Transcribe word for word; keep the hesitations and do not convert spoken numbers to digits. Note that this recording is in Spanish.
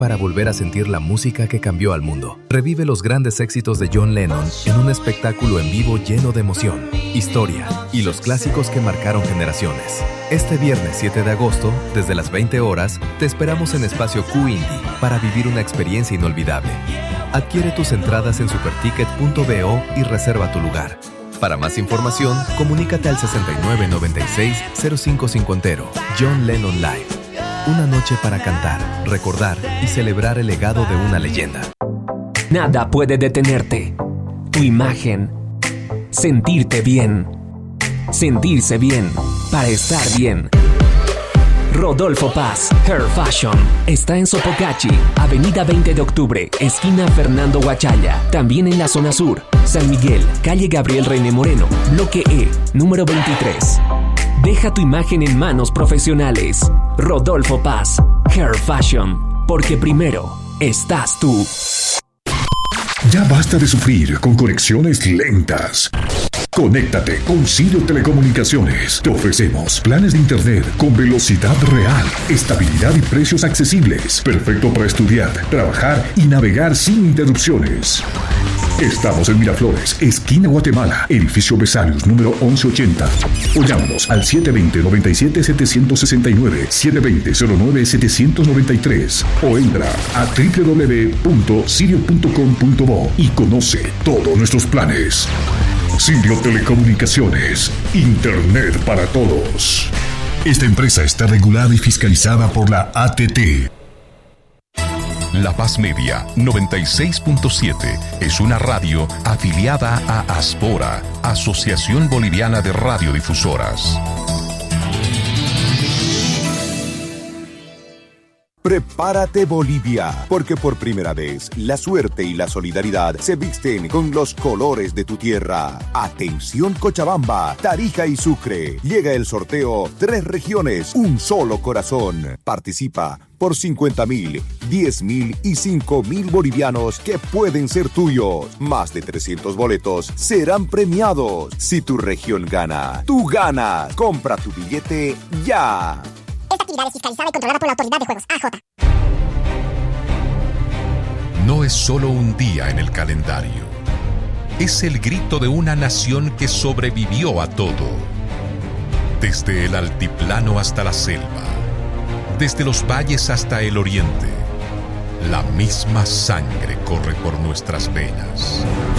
para volver a sentir la música que cambió al mundo. Revive los grandes éxitos de John Lennon en un espectáculo en vivo lleno de emoción, historia y los clásicos que marcaron generaciones. Este viernes siete de agosto, desde las veinte horas, te esperamos en Espacio Q Indie para vivir una experiencia inolvidable. Adquiere tus entradas en superticket punto bo y reserva tu lugar. Para más información, comunícate al sesenta y nueve noventa y seis cero cinco cincuenta. John Lennon Live. Una noche para cantar, recordar y celebrar el legado de una leyenda. Nada puede detenerte. Tu imagen. Sentirte bien. Sentirse bien. Para estar bien. Rodolfo Paz, Hair Fashion. Está en Sopocachi, Avenida veinte de octubre, esquina Fernando Huachalla. También en la zona sur, San Miguel, calle Gabriel René Moreno, bloque E, número veintitrés. Deja tu imagen en manos profesionales. Rodolfo Paz, Hair Fashion. Porque primero estás tú. Ya basta de sufrir con conexiones lentas. Conéctate con Sirio Telecomunicaciones. Te ofrecemos planes de internet con velocidad real, estabilidad y precios accesibles. Perfecto para estudiar, trabajar y navegar sin interrupciones. Estamos en Miraflores, esquina Guatemala, edificio Besarios, número once ochenta. O llámanos al siete dos cero, nueve siete, siete seis nueve, siete dos cero, cero nueve, siete nueve tres. O entra a doble u doble u doble u punto sirio punto com punto bo y conoce todos nuestros planes. Sirio Telecomunicaciones, Internet para todos. Esta empresa está regulada y fiscalizada por la A T T. La Paz Media noventa y seis punto siete es una radio afiliada a Aspora, Asociación Boliviana de Radiodifusoras. Prepárate Bolivia, porque por primera vez la suerte y la solidaridad se visten con los colores de tu tierra. Atención Cochabamba, Tarija y Sucre. Llega el sorteo Tres Regiones, un solo corazón. Participa por cincuenta mil, diez mil y cinco mil bolivianos que pueden ser tuyos. Más de trescientos boletos serán premiados. Si tu región gana, tú ganas. Compra tu billete ya. Esta actividad es fiscalizada y controlada por la Autoridad de Juegos, A J. No es solo un día en el calendario. Es el grito de una nación que sobrevivió a todo. Desde el altiplano hasta la selva. Desde los valles hasta el oriente. La misma sangre corre por nuestras venas.